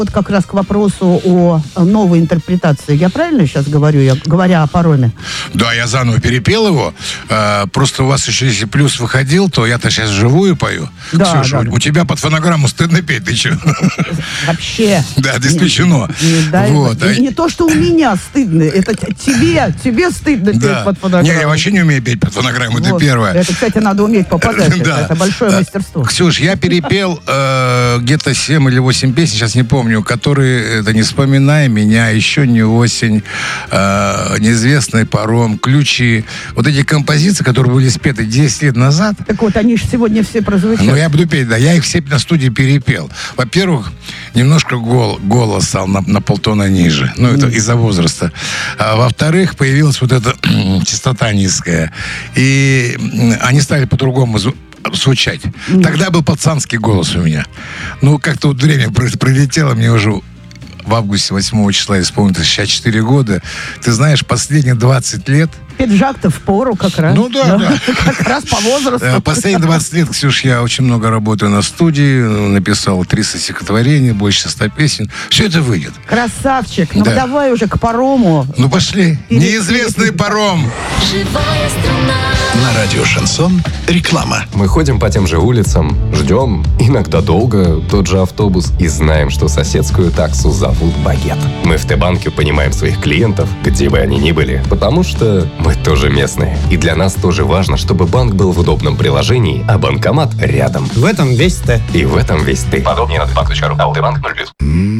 Вот как раз к вопросу о новой интерпретации. Я правильно сейчас говорю, говоря о пароме? Да, я заново перепел его. Просто у вас еще, если плюс выходил, то я-то сейчас вживую пою. Да, Ксюша, да. у тебя под фонограмму стыдно петь, ты что? Вообще. Да, это исключено. Не то, что у меня стыдно, это тебе стыдно петь под фонограмму. Не, я вообще не умею петь под фонограмму, это первое. Это, кстати, надо уметь попадать. Да. Это большое мастерство. Ксюш, я перепел где-то 7 или 8 песен, сейчас не помню, которые, это «Не вспоминай меня», «Еще не осень», «Неизвестный паром», «Ключи». Вот эти композиции, которые были спеты 10 лет назад. Так вот, они же сегодня все прозвучат. Ну, я буду петь, да. Я их все на студии перепел. Во-первых, немножко голос стал на полтона ниже. Ну, это из-за возраста. А во-вторых, появилась вот эта частота низкая. И они стали по-другому звучать. Тогда был пацанский голос у меня. Ну, как-то вот время пролетело, мне уже в августе 8 числа исполнилось 64 года. Ты знаешь, последние 20 лет... Пиджак-то в пору как раз. Ну да. Как раз по возрасту. Последние 20 лет, Ксюш, я очень много работаю на студии, написал 300 стихотворений, больше 100 песен. Все это выйдет. Красавчик. Ну Да. давай уже к парому. Ну пошли. Неизвестный паром. Живая струна. На радио «Шансон» реклама. Мы ходим по тем же улицам, ждем, иногда долго, тот же автобус и знаем, что соседскую таксу зовут Багет. Мы в Т-банке понимаем своих клиентов, где бы они ни были, потому что мы тоже местные. И для нас тоже важно, чтобы банк был в удобном приложении, а банкомат рядом. В этом весь Т. И в этом весь ты. Подробнее на Т-банк.ру. АО Т-банк 0+.